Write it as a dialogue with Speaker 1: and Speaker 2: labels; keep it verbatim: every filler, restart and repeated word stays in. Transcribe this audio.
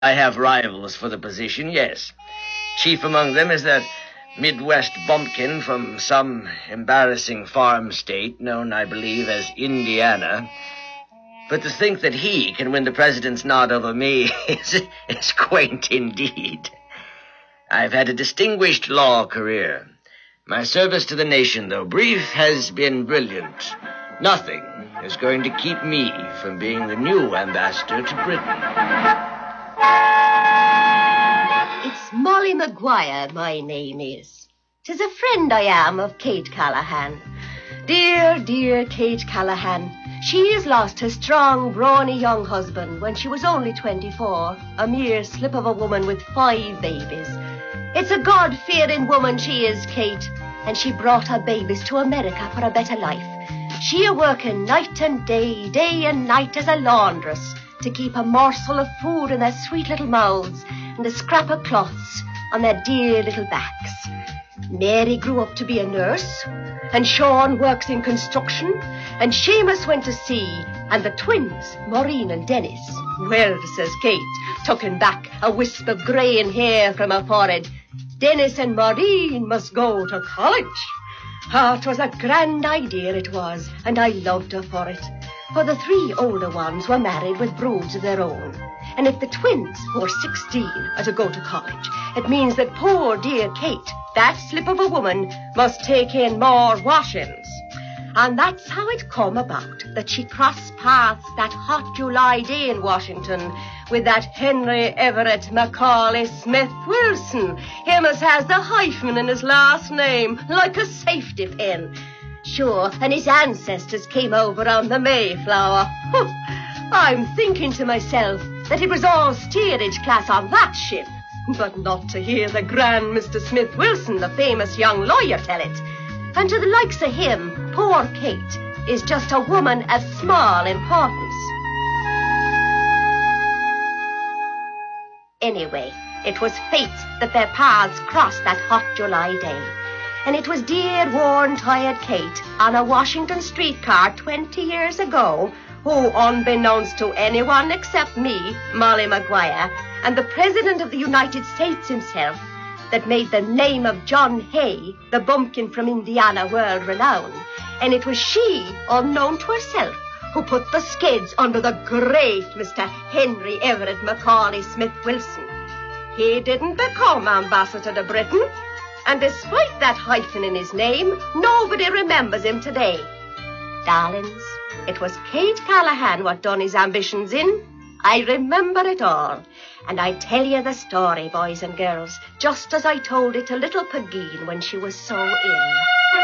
Speaker 1: I have rivals for the position, yes. Chief among them is that Midwest bumpkin from some embarrassing farm state known, I believe, as Indiana. But to think that he can win the president's nod over me is, is quaint indeed. I've had a distinguished law career. My service to the nation, though brief, has been brilliant. Nothing is going to keep me from being the new ambassador to Britain.
Speaker 2: It's Molly Maguire, my name is. 'Tis a friend I am of Kate Callahan. Dear, dear Kate Callahan. She has lost her strong, brawny young husband when she was only twenty-four, a mere slip of a woman with five babies. It's a God-fearing woman she is, Kate, and she brought her babies to America for a better life. She a working night and day, day and night as a laundress to keep a morsel of food in their sweet little mouths and a scrap of cloths on their dear little backs. Mary grew up to be a nurse, and Sean works in construction, and Seamus went to sea, and the twins, Maureen and Dennis. Well, says Kate, tucking back a wisp of greying hair from her forehead, Dennis and Maureen must go to college. Ah, 'twas a grand idea it was, and I loved her for it. For the three older ones were married with broods of their own. And if the twins, who are sixteen, are to go to college, it means that poor dear Kate, that slip of a woman, must take in more washings. And that's how it come about that she crossed paths that hot July day in Washington with that Henry Everett Macaulay Smith Wilson, him as has the hyphen in his last name, like a safety pin. Sure, and his ancestors came over on the Mayflower. I'm thinking to myself that it was all steerage class on that ship, but not to hear the grand Mister Smith Wilson, the famous young lawyer, tell it. And to the likes of him, poor Kate is just a woman of small importance. Anyway, it was fate that their paths crossed that hot July day. And it was dear, worn, tired Kate on a Washington streetcar twenty years ago who, unbeknownst to anyone except me, Molly Maguire, and the President of the United States himself, that made the name of John Hay, the bumpkin from Indiana, world-renowned. And it was she, unknown to herself, who put the skids under the great Mister Henry Everett Macaulay Smith Wilson. He didn't become ambassador to Britain, and despite that hyphen in his name, nobody remembers him today. Darlings, it was Kate Callahan what done his ambitions in. I remember it all. And I tell you the story, boys and girls, just as I told it to little Pegeen when she was so ill.